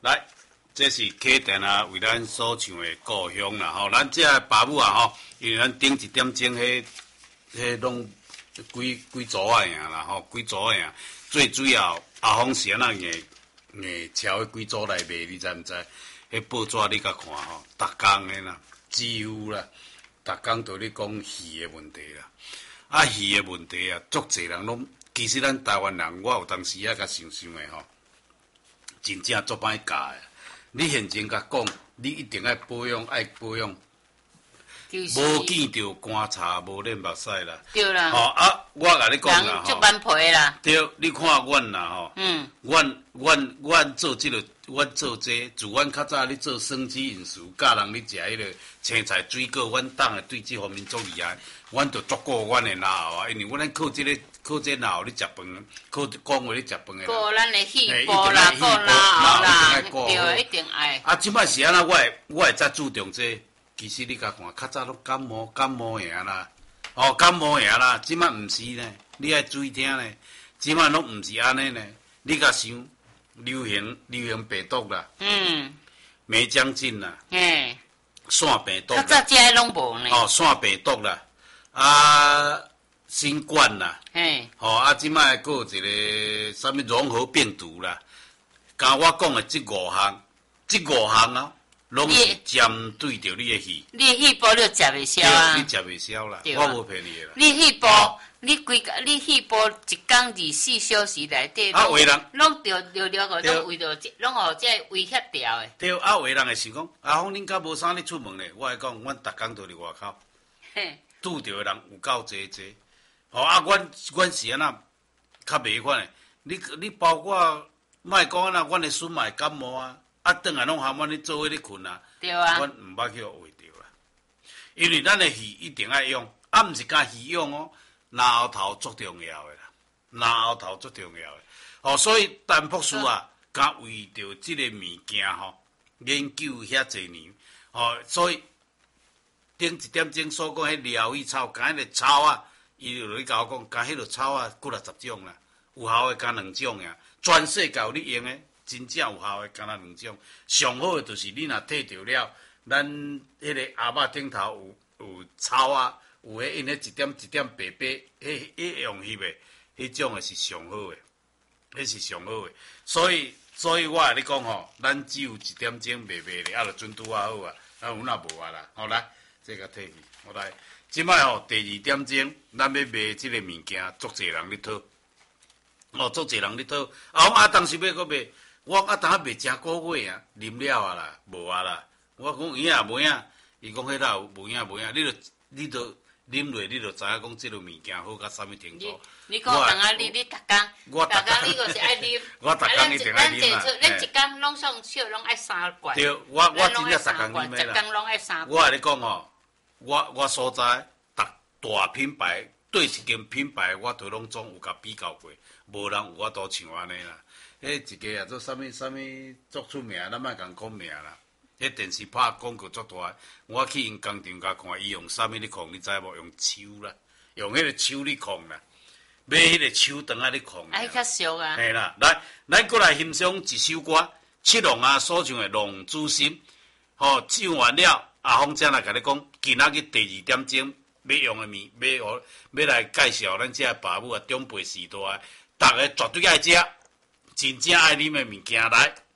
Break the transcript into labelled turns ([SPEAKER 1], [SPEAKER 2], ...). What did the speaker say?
[SPEAKER 1] 来，这是客店啊，为咱所唱的故乡啦吼。咱这爸母啊吼，因为咱顶一点钟迄拢几组啊样啦吼，几组啊样。最主要阿峰是安那硬超迄几组来卖，你知毋知？迄报纸你甲看吼，逐工的啦，几乎啦，逐工都咧讲鱼的问题啦。啊，鱼的问题啊，足侪人拢，其实咱台湾人，我有当时啊甲想想的吼，真正足歹教的。你现前甲讲，你一定爱保养，无见着观察，无练目屎啦。
[SPEAKER 2] 对啦。
[SPEAKER 1] 吼啊，我甲你讲啦
[SPEAKER 2] 吼。人足蛮皮啦。
[SPEAKER 1] 对，你看阮啦吼。阮做即个，阮做这，自阮较早咧做生机饮食，教人咧食迄个青菜、水果，阮当然对即方面足厉害。阮着足过阮的脑啊，因为阮靠这脑咧食饭，靠讲话咧食饭的。
[SPEAKER 2] 过咱的细胞啦，过脑啦，对，一定爱。
[SPEAKER 1] 啊，即摆是安那，我会再注重这。其实你甲看，较早拢感冒样啦，感冒样啦。即摆毋是呢，你爱注意听呢。即摆拢毋是安尼呢。你甲想流行病毒啦，梅将军啦，腺病毒。
[SPEAKER 2] 较早这些拢无呢。
[SPEAKER 1] 腺病毒啦，啊，新冠啦，即摆佫有一个啥物融合病毒啦。甲我讲的即五项啊。拢是针对着你的鱼，
[SPEAKER 2] 你细胞你食袂消啊！
[SPEAKER 1] 你食袂消啦，我无骗你啦。
[SPEAKER 2] 你细胞，你细胞一天24小时内底，
[SPEAKER 1] 啊，有人
[SPEAKER 2] 拢着个，拢为着拢互这威胁掉的。
[SPEAKER 1] 对，啊，有人会想讲，阿峰恁敢无啥咧出门咧？我会讲，阮逐工都伫外口，拄着的人有够济。啊，阮是安那较袂款的。你包括莫讲安那，阮的孙嘛会感冒啊。啊，转来拢含阮咧做伙咧困啊，
[SPEAKER 2] 对啊，
[SPEAKER 1] 阮毋捌去学会着啦。因为咱的鱼一定爱用，啊，毋是干鱼用哦，脑后头足重要的啦，脑后头足重要的。所以陈博士啊，敢为着即个物件吼，研究遐侪年，所以顶一点钟所讲迄疗愈草，甲迄个草啊，伊就咧甲我讲，甲迄个草啊，几60种啦，有效的甲2种呀，全世界有你用的。真正有效的，敢若2种。上好的就是你若摕着了，咱迄个鸭肉顶头有草啊，有迄因迄一点一点白白，迄用翕的，迄种的是上好的，迄是上好的。所以我甲你讲吼，咱只有1点钟卖咧，啊，就准拄啊好啊，啊有若无啊啦。好来，这个退去，我来。即摆吼，第2点钟，咱要卖即个物件，足侪人咧讨，足侪人咧讨。啊，当时要搁卖。我当下卖真古月啊，啉了啊啦，无啊啦。我讲影也无影，伊讲迄有无影，你著啉落，你著知影讲即个物件好甲啥物程度。
[SPEAKER 2] 你讲当下你逐工你就是爱啉。
[SPEAKER 1] 我逐工一定爱啉啦。
[SPEAKER 2] 咱一工拢上少拢爱3罐。
[SPEAKER 1] 对，我真正逐工啉的啦。
[SPEAKER 2] 逐工拢爱3罐。
[SPEAKER 1] 我甲你讲吼，我所在大品牌对一间品牌，我都拢总有甲比较过，无人有我都像安尼啦。迄一个啊，做啥物足出名，咱莫共讲名啦。迄电视拍广告足大，我去因工厂甲看，伊用啥物咧控，你知无？用手啦，用迄个手咧控啦，买迄个手长啊咧控。
[SPEAKER 2] 哎，较俗啊。
[SPEAKER 1] 嘿啦，来，咱过来欣赏一首歌，七龙啊所唱的《龙之心》。唱完了，阿峰才来甲你讲，今仔日第2点钟要用的要来介绍咱这爸母啊，长辈时代，逐个绝对爱食。真正爱啉的物件来。